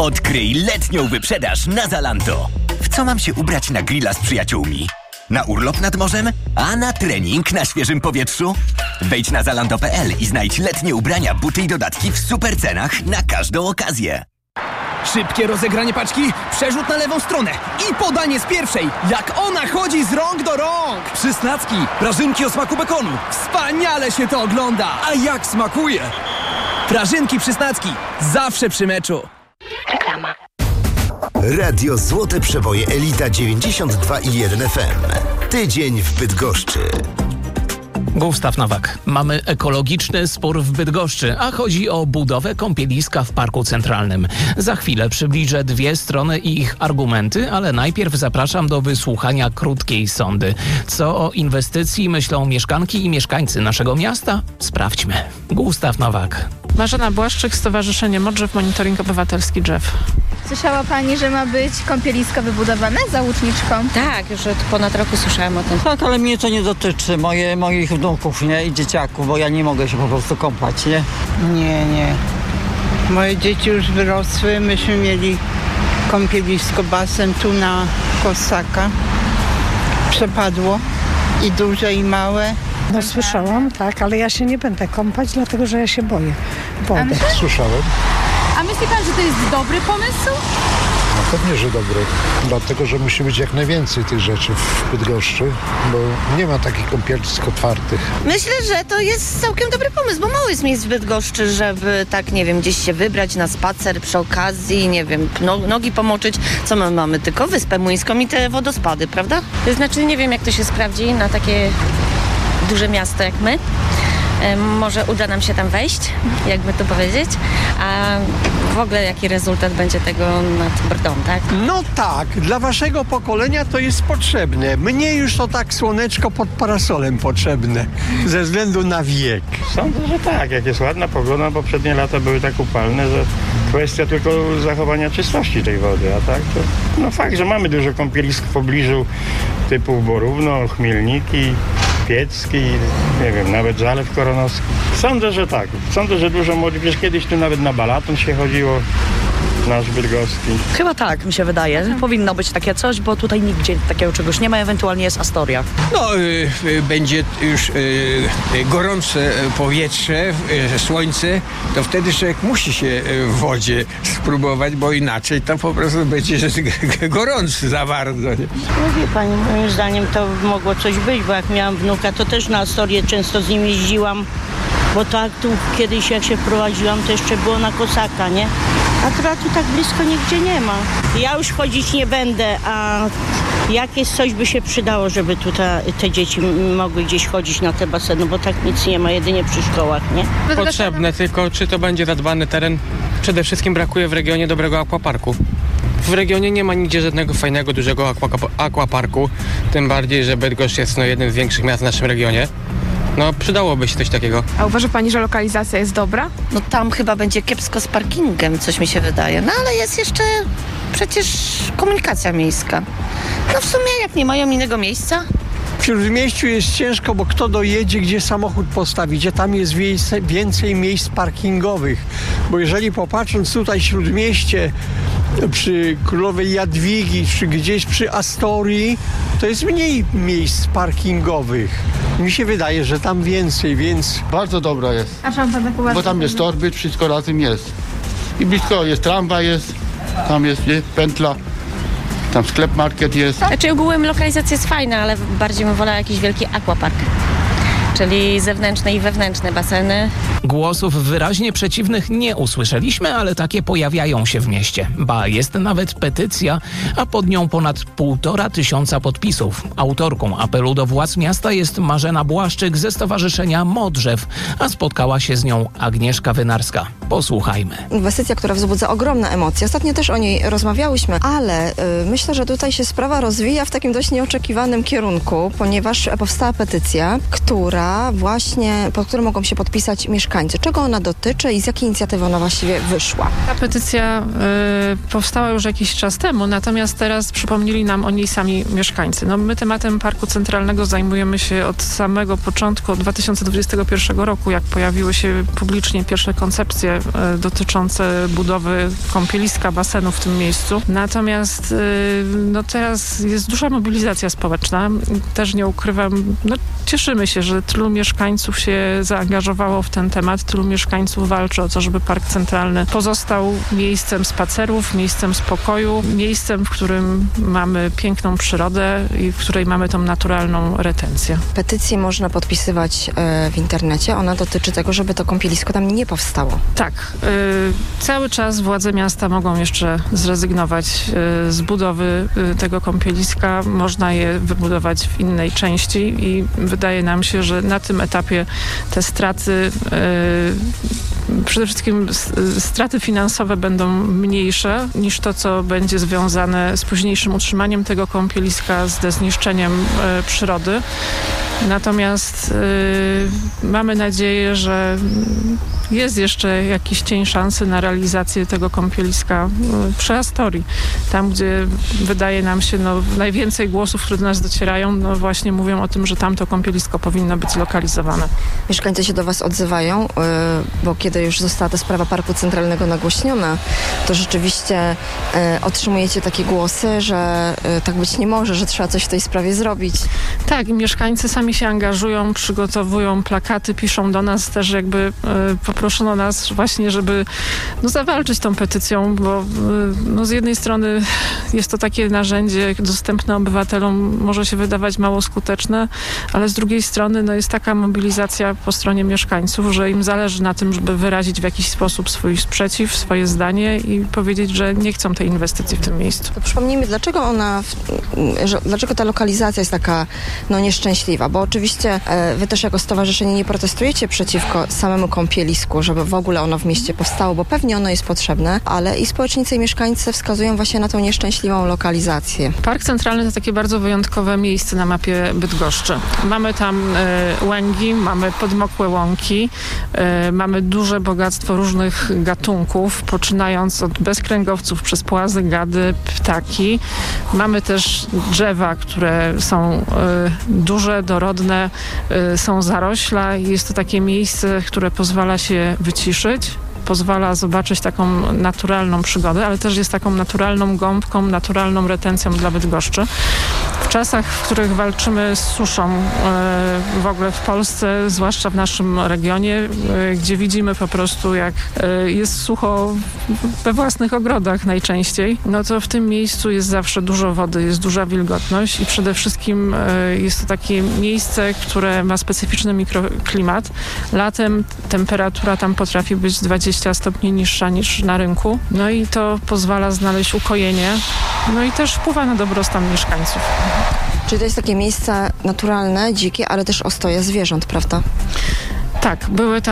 Odkryj letnią wyprzedaż na Zalando. W co mam się ubrać na grilla z przyjaciółmi? Na urlop nad morzem? A na trening na świeżym powietrzu? Wejdź na zalando.pl i znajdź letnie ubrania, buty i dodatki w super cenach na każdą okazję. Szybkie rozegranie paczki, przerzut na lewą stronę i podanie z pierwszej. Jak ona chodzi z rąk do rąk! Przysnacki, prażynki o smaku bekonu. Wspaniale się to ogląda! A jak smakuje! Prażynki Przysnacki, zawsze przy meczu. Reklama. Radio Złote Przeboje Elita 92,1 FM. Tydzień w Bydgoszczy. Gustaw Nowak. Mamy ekologiczny spór w Bydgoszczy, a chodzi o budowę kąpieliska w Parku Centralnym. Za chwilę przybliżę dwie strony i ich argumenty, ale najpierw zapraszam do wysłuchania krótkiej sondy. Co o inwestycji myślą mieszkanki i mieszkańcy naszego miasta? Sprawdźmy. Gustaw Nowak. Marzena Błaszczyk, Stowarzyszenie Modrzew, Monitoring Obywatelski Drzew. Słyszała Pani, że ma być kąpielisko wybudowane za Łuczniczką? Tak, już od ponad roku słyszałam o tym. Tak, ale mnie to nie dotyczy, moich wnuków, nie? I dzieciaków, bo ja nie mogę się po prostu kąpać, nie? Nie. Moje dzieci już wyrosły, myśmy mieli kąpielisko, basen tu na Kosaka. Przepadło i duże i małe. No słyszałam, tak, ale ja się nie będę kąpać, dlatego że ja się boję wody. Słyszałem. A myśli Pan, że to jest dobry pomysł? No pewnie, że dobry. Dlatego, że musi być jak najwięcej tych rzeczy w Bydgoszczy, bo nie ma takich kąpielisk otwartych. Myślę, że to jest całkiem dobry pomysł, bo mało jest miejsc w Bydgoszczy, żeby tak, nie wiem, gdzieś się wybrać na spacer przy okazji, nie wiem, nogi pomoczyć. Co my mamy? Tylko Wyspę Młyńską i te wodospady, prawda? To znaczy, nie wiem, jak to się sprawdzi na takie duże miasto jak my. Może uda nam się tam wejść, jakby to powiedzieć, a w ogóle jaki rezultat będzie tego nad Brdą, tak? No tak, dla waszego pokolenia to jest potrzebne. Mnie już to tak słoneczko pod parasolem potrzebne, ze względu na wiek. Sądzę, że tak, jak jest ładna pogoda, poprzednie lata były tak upalne, że kwestia tylko zachowania czystości tej wody, a tak to no fakt, że mamy dużo kąpielisk w pobliżu typu Borówno, Chmielniki, Piecki, nie wiem, nawet Zalew Koronowski. Sądzę, że tak. Sądzę, że dużo młodych, wiesz, kiedyś tu nawet na balaton się chodziło, nasz bydgoski. Chyba tak, mi się wydaje. Powinno być takie coś, bo tutaj nigdzie takiego czegoś nie ma, ewentualnie jest Astoria. No, będzie już gorące powietrze, słońce, to wtedy człowiek musi się w wodzie spróbować, bo inaczej to po prostu będzie gorący za bardzo. Nie? No wie pani, moim zdaniem to mogło coś być, bo jak miałam wnuka, to też na Astorię często z nim jeździłam, bo tak tu kiedyś jak się wprowadziłam, to jeszcze było na Kosaka, nie? A teraz tu tak blisko nigdzie nie ma. Ja już chodzić nie będę, a jakieś coś by się przydało, żeby tutaj te dzieci mogły gdzieś chodzić na te baseny, bo tak nic nie ma, jedynie przy szkołach, nie? Potrzebne, tylko czy to będzie zadbany teren? Przede wszystkim brakuje w regionie dobrego aquaparku. W regionie nie ma nigdzie żadnego fajnego, dużego aquaparku, tym bardziej, że Bydgoszcz jest jednym z większych miast w naszym regionie. No, przydałoby się coś takiego. A uważa Pani, że lokalizacja jest dobra? No tam chyba będzie kiepsko z parkingiem, coś mi się wydaje. No ale jest jeszcze przecież komunikacja miejska. No w sumie jak nie mają innego miejsca. W Śródmieściu jest ciężko, bo kto dojedzie, gdzie samochód postawić, a tam jest więcej miejsc parkingowych. Bo jeżeli popatrząc tutaj w Śródmieście, przy Królowej Jadwigi, czy gdzieś przy Astorii, to jest mniej miejsc parkingowych. Mi się wydaje, że tam więcej, więc... Bardzo dobra jest. A pan tak uważa? Bo tam jest torby, wszystko razem jest. I blisko jest tramwaj, jest, tam jest pętla. Tam sklep, market jest. Znaczy ogółem lokalizacja jest fajna, ale bardziej bym wolała jakiś wielki aquapark. Czyli zewnętrzne i wewnętrzne baseny. Głosów wyraźnie przeciwnych nie usłyszeliśmy, ale takie pojawiają się w mieście. Ba, jest nawet petycja, a pod nią ponad 1500 podpisów. Autorką apelu do władz miasta jest Marzena Błaszczyk ze Stowarzyszenia Modrzew, a spotkała się z nią Agnieszka Wynarska. Posłuchajmy. Inwestycja, która wzbudza ogromne emocje. Ostatnio też o niej rozmawiałyśmy, ale myślę, że tutaj się sprawa rozwija w takim dość nieoczekiwanym kierunku, ponieważ powstała petycja, pod którą mogą się podpisać mieszkańcy mieszkańcy. Czego ona dotyczy i z jakiej inicjatywy ona właściwie wyszła? Ta petycja powstała już jakiś czas temu, natomiast teraz przypomnieli nam o niej sami mieszkańcy. No, my tematem Parku Centralnego zajmujemy się od samego początku, od 2021 roku, jak pojawiły się publicznie pierwsze koncepcje dotyczące budowy kąpieliska, basenu w tym miejscu. Natomiast no teraz jest duża mobilizacja społeczna. Też nie ukrywam, no cieszymy się, że tylu mieszkańców się zaangażowało w ten temat, tylu mieszkańców walczy o to, żeby Park Centralny pozostał miejscem spacerów, miejscem spokoju, miejscem, w którym mamy piękną przyrodę i w której mamy tą naturalną retencję. Petycję można podpisywać w internecie. Ona dotyczy tego, żeby to kąpielisko tam nie powstało. Tak. Cały czas władze miasta mogą jeszcze zrezygnować z budowy tego kąpieliska. Można je wybudować w innej części i wydaje nam się, że na tym etapie te straty, przede wszystkim straty finansowe będą mniejsze niż to, co będzie związane z późniejszym utrzymaniem tego kąpieliska, z zniszczeniem przyrody. Natomiast mamy nadzieję, że jest jeszcze jakiś cień szansy na realizację tego kąpieliska przy Astorii. Tam, gdzie wydaje nam się najwięcej głosów, które do nas docierają, właśnie mówią o tym, że tamto kąpielisko powinno być zlokalizowane. Mieszkańcy się do was odzywają, bo kiedy już została ta sprawa Parku Centralnego nagłośniona, to rzeczywiście otrzymujecie takie głosy, że tak być nie może, że trzeba coś w tej sprawie zrobić. Tak, i mieszkańcy sami się angażują, przygotowują plakaty, piszą do nas też jakby poproszono nas właśnie, żeby zawalczyć tą petycją, bo z jednej strony jest to takie narzędzie dostępne obywatelom, może się wydawać mało skuteczne, ale z drugiej strony jest taka mobilizacja po stronie mieszkańców, że im zależy na tym, żeby wyrazić w jakiś sposób swój sprzeciw, swoje zdanie i powiedzieć, że nie chcą tej inwestycji w tym miejscu. To przypomnijmy, dlaczego ta lokalizacja jest taka nieszczęśliwa, bo oczywiście wy też jako stowarzyszenie nie protestujecie przeciwko samemu kąpielisku, żeby w ogóle ono w mieście powstało, bo pewnie ono jest potrzebne, ale i społecznicy i mieszkańcy wskazują właśnie na tą nieszczęśliwą lokalizację. Park Centralny to takie bardzo wyjątkowe miejsce na mapie Bydgoszczy. Mamy tam łęgi, mamy podmokłe łąki, mamy duże bogactwo różnych gatunków, poczynając od bezkręgowców przez płazy, gady, ptaki. Mamy też drzewa, które są duże, dorodne, są zarośla i jest to takie miejsce, które pozwala się wyciszyć, pozwala zobaczyć taką naturalną przygodę, ale też jest taką naturalną gąbką, naturalną retencją dla Bydgoszczy. W czasach, w których walczymy z suszą w ogóle w Polsce, zwłaszcza w naszym regionie, gdzie widzimy po prostu, jak jest sucho we własnych ogrodach najczęściej, to w tym miejscu jest zawsze dużo wody, jest duża wilgotność i przede wszystkim jest to takie miejsce, które ma specyficzny mikroklimat. Latem temperatura tam potrafi być 20 stopni niższa niż na rynku. I to pozwala znaleźć ukojenie. I też wpływa na dobrostan mieszkańców. Czyli to jest takie miejsce naturalne, dzikie, ale też ostoje zwierząt, prawda? Tak,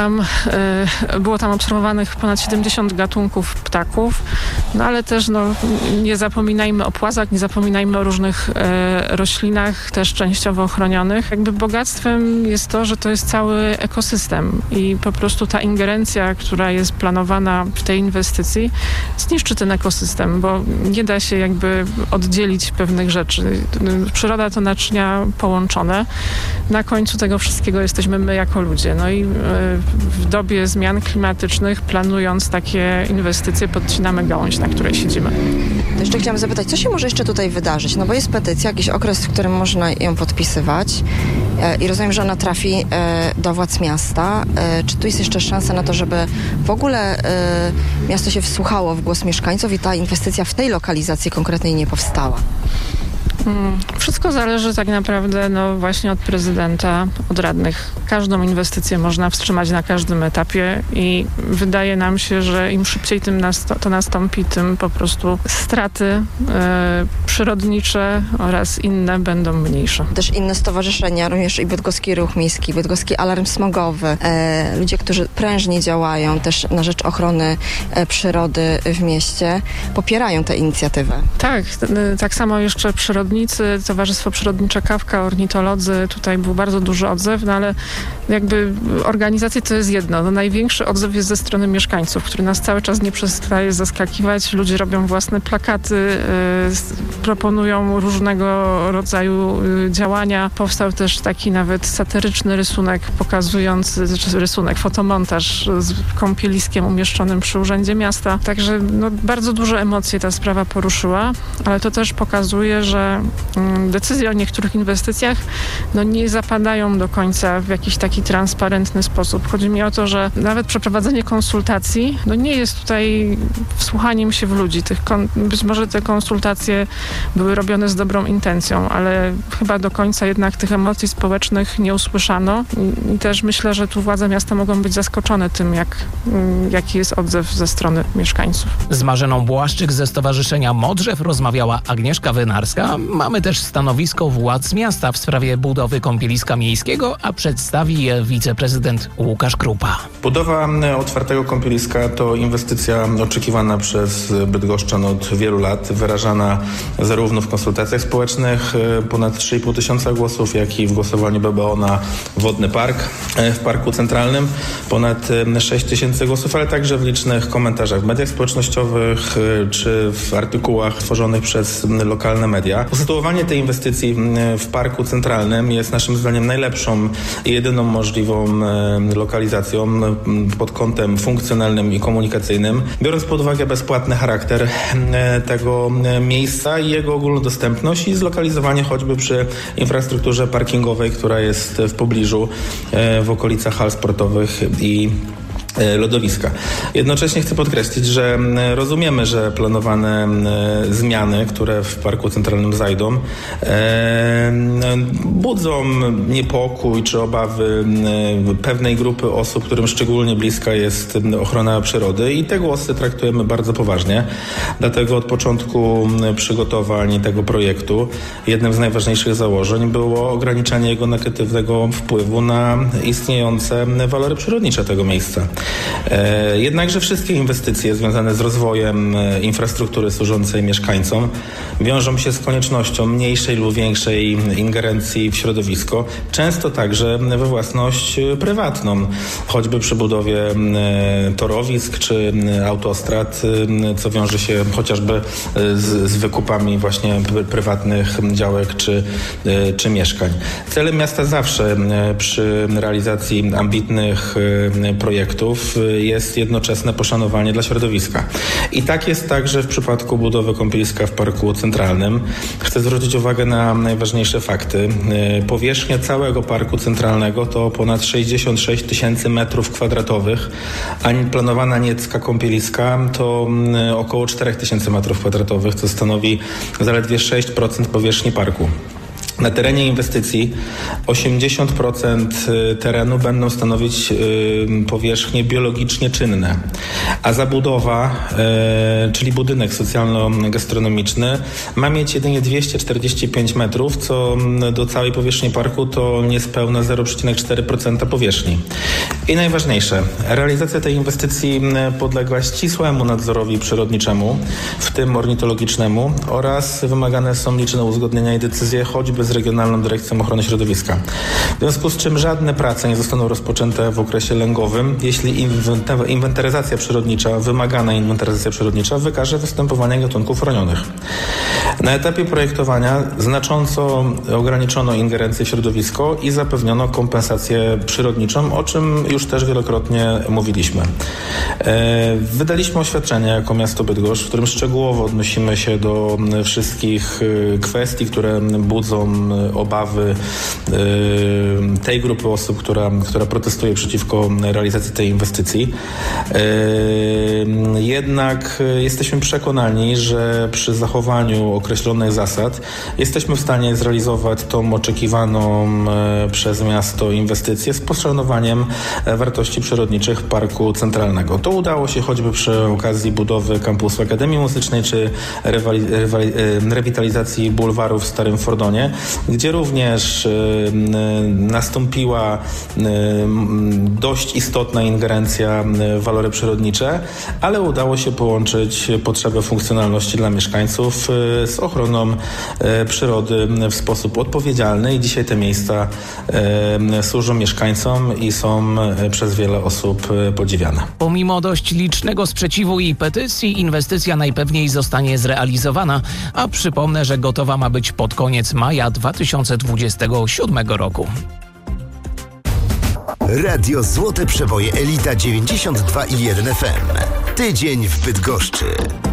było tam obserwowanych ponad 70 gatunków ptaków, ale też nie zapominajmy o płazach, nie zapominajmy o różnych roślinach, też częściowo chronionych. Jakby bogactwem jest to, że to jest cały ekosystem i po prostu ta ingerencja, która jest planowana w tej inwestycji, zniszczy ten ekosystem, bo nie da się jakby oddzielić pewnych rzeczy. Przyroda to naczynia połączone. Na końcu tego wszystkiego jesteśmy my jako ludzie. I w dobie zmian klimatycznych, planując takie inwestycje, podcinamy gałąź, na której siedzimy. Jeszcze chciałam zapytać, co się może jeszcze tutaj wydarzyć? Bo jest petycja, jakiś okres, w którym można ją podpisywać i rozumiem, że ona trafi do władz miasta. Czy tu jest jeszcze szansa na to, żeby w ogóle miasto się wsłuchało w głos mieszkańców i ta inwestycja w tej lokalizacji konkretnej nie powstała? Wszystko zależy tak naprawdę właśnie od prezydenta, od radnych. Każdą inwestycję można wstrzymać na każdym etapie i wydaje nam się, że im szybciej to nastąpi, tym po prostu straty przyrodnicze oraz inne będą mniejsze. Też inne stowarzyszenia, również i Bydgoski Ruch Miejski, Bydgoski Alarm Smogowy, ludzie, którzy prężnie działają też na rzecz ochrony przyrody w mieście, popierają tę inicjatywę. Tak, tak samo jeszcze Przyrodni przyrodnicy, Towarzystwo Przyrodnicze Kawka, ornitolodzy, tutaj był bardzo duży odzew, no ale jakby organizacje to jest jedno. No, największy odzew jest ze strony mieszkańców, który nas cały czas nie przestaje zaskakiwać. Ludzie robią własne plakaty, proponują różnego rodzaju działania. Powstał też taki nawet satyryczny rysunek pokazujący, fotomontaż z kąpieliskiem umieszczonym przy Urzędzie Miasta. Także bardzo duże emocje ta sprawa poruszyła, ale to też pokazuje, że decyzje o niektórych inwestycjach nie zapadają do końca w jakiś taki transparentny sposób. Chodzi mi o to, że nawet przeprowadzenie konsultacji nie jest tutaj wsłuchaniem się w ludzi. Być może te konsultacje były robione z dobrą intencją, ale chyba do końca jednak tych emocji społecznych nie usłyszano i też myślę, że tu władze miasta mogą być zaskoczone tym, jaki jest odzew ze strony mieszkańców. Z Marzeną Błaszczyk ze Stowarzyszenia Modrzew rozmawiała Agnieszka Wynarska. Mamy też stanowisko władz miasta w sprawie budowy kąpieliska miejskiego, a przedstawi je wiceprezydent Łukasz Krupa. Budowa otwartego kąpieliska to inwestycja oczekiwana przez bydgoszczan od wielu lat, wyrażana zarówno w konsultacjach społecznych, ponad 3,5 tysiąca głosów, jak i w głosowaniu BBO na Wodny Park w Parku Centralnym, ponad 6 tysięcy głosów, ale także w licznych komentarzach w mediach społecznościowych czy w artykułach tworzonych przez lokalne media. Usytuowanie tej inwestycji w Parku Centralnym jest naszym zdaniem najlepszą i jedyną możliwą lokalizacją pod kątem funkcjonalnym i komunikacyjnym, biorąc pod uwagę bezpłatny charakter tego miejsca i jego ogólnodostępność i zlokalizowanie choćby przy infrastrukturze parkingowej, która jest w pobliżu, w okolicach hal sportowych i lodowiska. Jednocześnie chcę podkreślić, że rozumiemy, że planowane zmiany, które w Parku Centralnym zajdą, budzą niepokój czy obawy pewnej grupy osób, którym szczególnie bliska jest ochrona przyrody i te głosy traktujemy bardzo poważnie. Dlatego od początku przygotowań tego projektu jednym z najważniejszych założeń było ograniczanie jego negatywnego wpływu na istniejące walory przyrodnicze tego miejsca. Jednakże wszystkie inwestycje związane z rozwojem infrastruktury służącej mieszkańcom wiążą się z koniecznością mniejszej lub większej ingerencji w środowisko, często także we własność prywatną, choćby przy budowie torowisk czy autostrad, co wiąże się chociażby z wykupami właśnie prywatnych działek czy mieszkań. Celem miasta zawsze przy realizacji ambitnych projektów jest jednoczesne poszanowanie dla środowiska. I tak jest także w przypadku budowy kąpieliska w Parku Centralnym. Chcę zwrócić uwagę na najważniejsze fakty. Powierzchnia całego Parku Centralnego to ponad 66 tysięcy metrów kwadratowych, a planowana niecka kąpieliska to około 4 tysięcy metrów kwadratowych, co stanowi zaledwie 6% powierzchni parku. Na terenie inwestycji 80% terenu będą stanowić powierzchnie biologicznie czynne, a zabudowa, czyli budynek socjalno-gastronomiczny, ma mieć jedynie 245 metrów, co do całej powierzchni parku to niespełna 0,4% powierzchni. I najważniejsze, realizacja tej inwestycji podległa ścisłemu nadzorowi przyrodniczemu, w tym ornitologicznemu, oraz wymagane są liczne uzgodnienia i decyzje choćby z Regionalną Dyrekcją Ochrony Środowiska. W związku z czym żadne prace nie zostaną rozpoczęte w okresie lęgowym, jeśli inwentaryzacja przyrodnicza, wymagana inwentaryzacja przyrodnicza wykaże występowanie gatunków chronionych. Na etapie projektowania znacząco ograniczono ingerencję w środowisko i zapewniono kompensację przyrodniczą, o czym już też wielokrotnie mówiliśmy. Wydaliśmy oświadczenie jako miasto Bydgoszcz, w którym szczegółowo odnosimy się do wszystkich kwestii, które budzą obawy tej grupy osób, która protestuje przeciwko realizacji tej inwestycji. Jednak jesteśmy przekonani, że przy zachowaniu określonych zasad jesteśmy w stanie zrealizować tą oczekiwaną przez miasto inwestycję z poszanowaniem wartości przyrodniczych Parku Centralnego. To udało się choćby przy okazji budowy kampusu Akademii Muzycznej czy rewitalizacji bulwaru w Starym Fordonie, gdzie również nastąpiła dość istotna ingerencja w walory przyrodnicze, ale udało się połączyć potrzebę funkcjonalności dla mieszkańców z ochroną przyrody w sposób odpowiedzialny i dzisiaj te miejsca służą mieszkańcom i są przez wiele osób podziwiane. Pomimo dość licznego sprzeciwu i petycji, inwestycja najpewniej zostanie zrealizowana, a przypomnę, że gotowa ma być pod koniec maja 2027 roku. Radio Złote Przeboje Elita 92,1 FM. Tydzień w Bydgoszczy.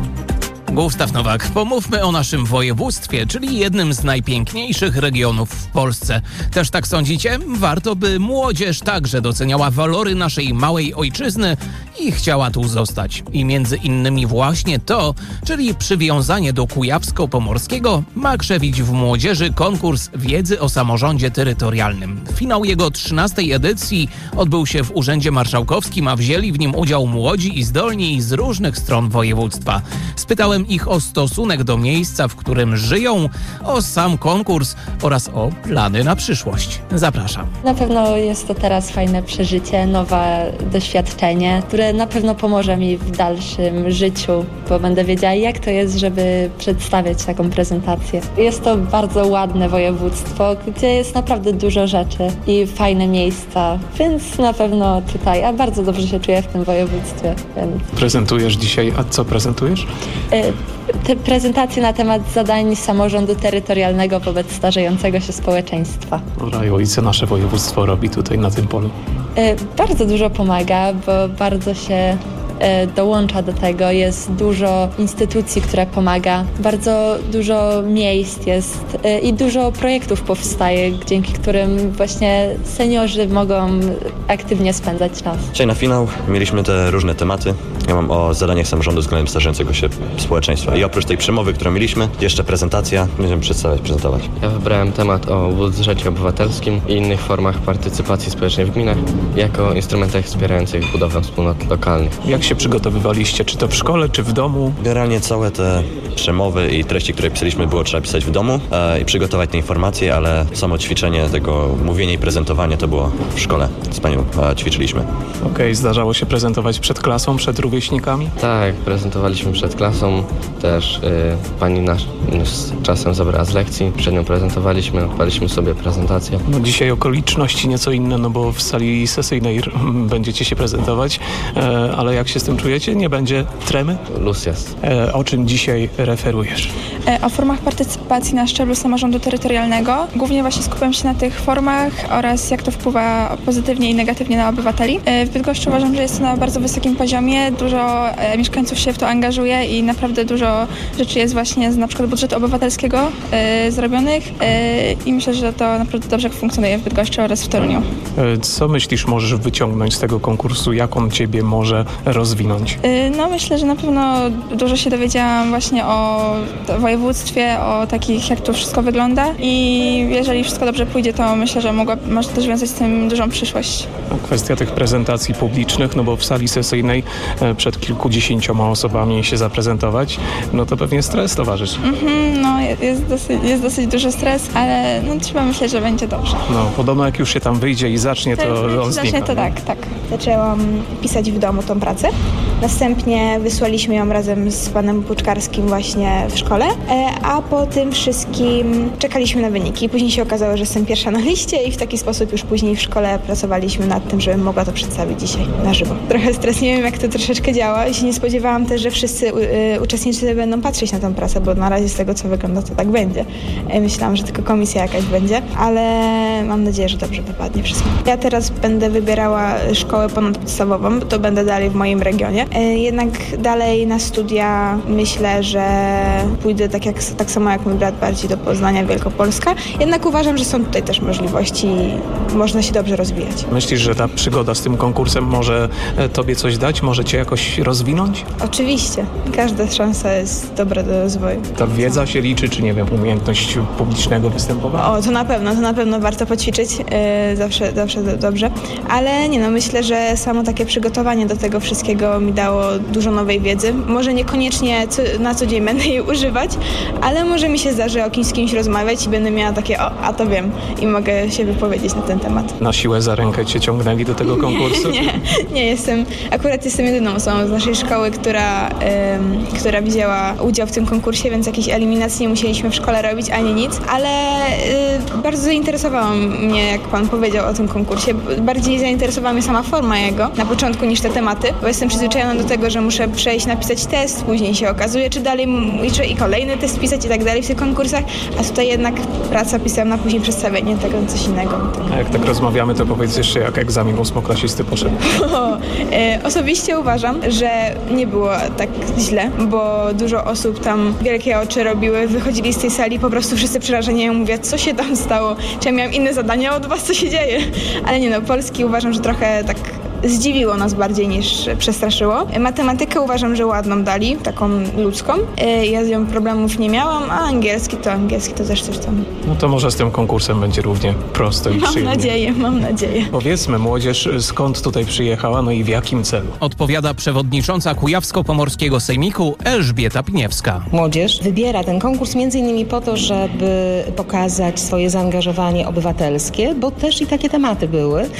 Gustaw Nowak, pomówmy o naszym województwie, czyli jednym z najpiękniejszych regionów w Polsce. Też tak sądzicie? Warto, by młodzież także doceniała walory naszej małej ojczyzny i chciała tu zostać. I między innymi właśnie to, czyli przywiązanie do Kujawsko-Pomorskiego, ma krzewić w młodzieży konkurs wiedzy o samorządzie terytorialnym. Finał jego 13. edycji odbył się w Urzędzie Marszałkowskim, a wzięli w nim udział młodzi i zdolni z różnych stron województwa. Spytałem ich o stosunek do miejsca, w którym żyją, o sam konkurs oraz o plany na przyszłość. Zapraszam. Na pewno jest to teraz fajne przeżycie, nowe doświadczenie, które na pewno pomoże mi w dalszym życiu, bo będę wiedziała, jak to jest, żeby przedstawiać taką prezentację. Jest to bardzo ładne województwo, gdzie jest naprawdę dużo rzeczy i fajne miejsca, więc na pewno tutaj, a bardzo dobrze się czuję w tym województwie. Więc... Prezentujesz dzisiaj, a co prezentujesz? Te prezentacje na temat zadań samorządu terytorialnego wobec starzejącego się społeczeństwa. Raju, i co nasze województwo robi tutaj na tym polu? Bardzo dużo pomaga, bo bardzo się dołącza do tego. Jest dużo instytucji, które pomaga. Bardzo dużo miejsc jest i dużo projektów powstaje, dzięki którym właśnie seniorzy mogą aktywnie spędzać czas. Dzisiaj na finał mieliśmy te różne tematy. Ja mam o zadaniach samorządu względem starzejącego się społeczeństwa. I oprócz tej przemowy, którą mieliśmy, jeszcze prezentacja. Będziemy prezentować. Ja wybrałem temat o budżecie obywatelskim i innych formach partycypacji społecznej w gminach jako instrumentach wspierających budowę wspólnot lokalnych. Jak się przygotowywaliście? Czy to w szkole, czy w domu? Generalnie całe te przemowy i treści, które pisaliśmy, było trzeba pisać w domu i przygotować te informacje, ale samo ćwiczenie tego, mówienie i prezentowanie to było w szkole. Z panią ćwiczyliśmy. Okej, zdarzało się prezentować przed klasą, przed rówieśnikami? Tak, prezentowaliśmy przed klasą. Też pani nas czasem zabrała z lekcji. Przed nią prezentowaliśmy, odpaliśmy sobie prezentację. No dzisiaj okoliczności nieco inne, no bo w sali sesyjnej będziecie się prezentować, ale jak się z tym czujecie? Nie będzie tremy? Luz jest. O czym dzisiaj referujesz? O formach partycypacji na szczeblu samorządu terytorialnego. Głównie właśnie skupiam się na tych formach oraz jak to wpływa pozytywnie i negatywnie na obywateli. W Bydgoszczy uważam, że jest to na bardzo wysokim poziomie. Dużo mieszkańców się w to angażuje i naprawdę dużo rzeczy jest właśnie z na przykład budżetu obywatelskiego zrobionych i myślę, że to naprawdę dobrze funkcjonuje w Bydgoszczy oraz w Toruniu. Co myślisz, możesz wyciągnąć z tego konkursu? Jak on ciebie może rozwinąć? No myślę, że na pewno dużo się dowiedziałam właśnie o województwie, o takich, jak to wszystko wygląda i jeżeli wszystko dobrze pójdzie, to myślę, że może też wiązać z tym dużą przyszłość. Kwestia tych prezentacji publicznych, no bo w sali sesyjnej przed kilkudziesięcioma osobami się zaprezentować, no to pewnie stres towarzyszy. No jest dosyć duży stres, ale no, trzeba myśleć, że będzie dobrze. No podobno jak już się tam wyjdzie i zacznie, to on znika. To tak. Zaczęłam pisać w domu tą pracę. Następnie wysłaliśmy ją razem z panem Puczkarskim właśnie w szkole, a po tym wszystkim czekaliśmy na wyniki. Później się okazało, że jestem pierwsza na liście i w taki sposób już później w szkole pracowaliśmy nad tym, żebym mogła to przedstawić dzisiaj na żywo. Trochę stres, nie wiem jak to troszeczkę działa i się nie spodziewałam też, że wszyscy uczestnicy będą patrzeć na tę pracę, bo na razie z tego co wygląda to tak będzie. Myślałam, że tylko komisja jakaś będzie, ale mam nadzieję, że dobrze wypadnie wszystko. Ja teraz będę wybierała szkołę ponadpodstawową, bo to będę dalej w moim regionie. Jednak dalej na studia myślę, że pójdę tak samo jak mój brat bardziej do Poznania, Wielkopolska. Jednak uważam, że są tutaj też możliwości i można się dobrze rozwijać. Myślisz, że ta przygoda z tym konkursem może tobie coś dać? Może cię jakoś rozwinąć? Oczywiście. Każda szansa jest dobra do rozwoju. Ta wiedza się liczy, czy nie wiem, umiejętność publicznego występowania? O, to na pewno warto poćwiczyć. Zawsze dobrze. Ale myślę, że samo takie przygotowanie do tego wszystkiego mi dało dużo nowej wiedzy. Może niekoniecznie na co dzień będę jej używać, ale może mi się zdarzy o kimś z kimś rozmawiać i będę miała takie, a to wiem i mogę się wypowiedzieć na ten temat. Na siłę za rękę cię ciągnęli do tego konkursu? Nie, jestem jedyną osobą z naszej szkoły, która wzięła udział w tym konkursie, więc jakiejś eliminacji nie musieliśmy w szkole robić, ani nic, ale bardzo zainteresowała mnie, jak pan powiedział o tym konkursie. Bardziej zainteresowała mnie sama forma jego na początku niż te tematy, bo jestem przyzwyczajona do tego, że muszę przejść, napisać test, później się okazuje, czy dalej i kolejny test pisać i tak dalej w tych konkursach, a tutaj jednak praca pisemna, później przedstawienie tego, coś innego. A jak tak rozmawiamy, to powiedz jeszcze, jak egzamin ósmoklasisty poszedł. Osobiście uważam, że nie było tak źle, bo dużo osób tam wielkie oczy robiły, wychodzili z tej sali, po prostu wszyscy przerażeni, ja mówię, co się tam stało? Czy ja miałam inne zadania od was, co się dzieje? Ale nie, polski uważam, że trochę tak zdziwiło nas bardziej niż przestraszyło. Matematykę uważam, że ładną dali, taką ludzką. Ja z nią problemów nie miałam, a angielski to też coś tam. No to może z tym konkursem będzie równie prosto i przyjemnie. Mam nadzieję. Powiedzmy, młodzież skąd tutaj przyjechała, no i w jakim celu? Odpowiada przewodnicząca Kujawsko-Pomorskiego Sejmiku Elżbieta Piniewska. Młodzież wybiera ten konkurs m.in. po to, żeby pokazać swoje zaangażowanie obywatelskie, bo też i takie tematy były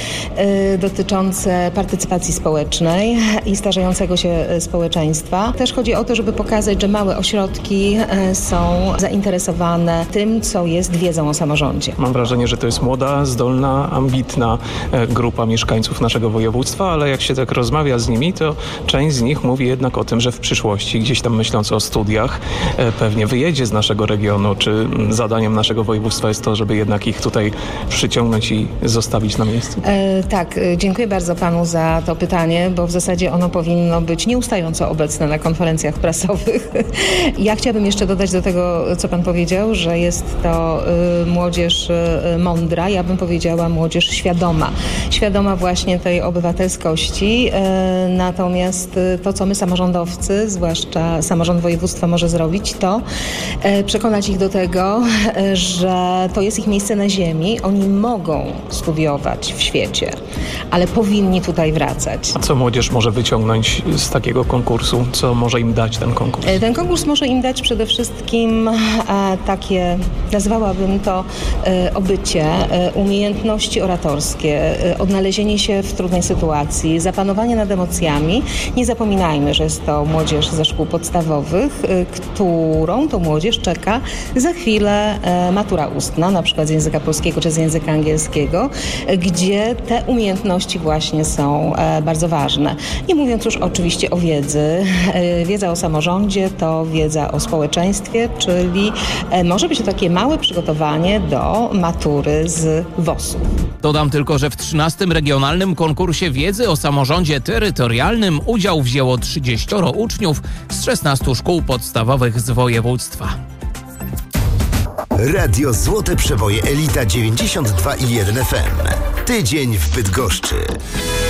dotyczące partycypacji społecznej i starzejącego się społeczeństwa. Też chodzi o to, żeby pokazać, że małe ośrodki są zainteresowane tym, co jest wiedzą o samorządzie. Mam wrażenie, że to jest młoda, zdolna, ambitna grupa mieszkańców naszego województwa, ale jak się tak rozmawia z nimi, to część z nich mówi jednak o tym, że w przyszłości, gdzieś tam myśląc o studiach, pewnie wyjedzie z naszego regionu. Czy zadaniem naszego województwa jest to, żeby jednak ich tutaj przyciągnąć i zostawić na miejscu? Tak, dziękuję bardzo panu za to pytanie, bo w zasadzie ono powinno być nieustająco obecne na konferencjach prasowych. Ja chciałabym jeszcze dodać do tego, co pan powiedział, że jest to młodzież mądra, ja bym powiedziała młodzież świadoma. Świadoma właśnie tej obywatelskości, natomiast to, co my samorządowcy, zwłaszcza samorząd województwa może zrobić, to przekonać ich do tego, że to jest ich miejsce na ziemi, oni mogą studiować w świecie, ale powinni tutaj wracać. A co młodzież może wyciągnąć z takiego konkursu? Co może im dać ten konkurs? Ten konkurs może im dać przede wszystkim takie, nazwałabym to obycie, umiejętności oratorskie, odnalezienie się w trudnej sytuacji, zapanowanie nad emocjami. Nie zapominajmy, że jest to młodzież ze szkół podstawowych, którą to młodzież czeka za chwilę matura ustna, na przykład z języka polskiego czy z języka angielskiego, gdzie te umiejętności właśnie są bardzo ważne. Nie mówiąc już oczywiście o wiedzy. Wiedza o samorządzie to wiedza o społeczeństwie, czyli może być to takie małe przygotowanie do matury z WOS-u. Dodam tylko, że w 13. Regionalnym Konkursie Wiedzy o Samorządzie Terytorialnym udział wzięło 30 uczniów z 16 szkół podstawowych z województwa. Radio Złote Przeboje Elita 92,1 FM. Tydzień w Bydgoszczy.